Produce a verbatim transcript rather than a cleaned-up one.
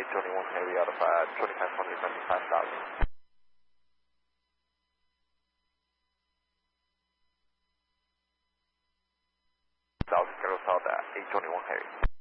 eight twenty-one heavy out of uh, twenty-five hundred seventy-five thousand. South Carol South, uh, eight twenty-one heavy.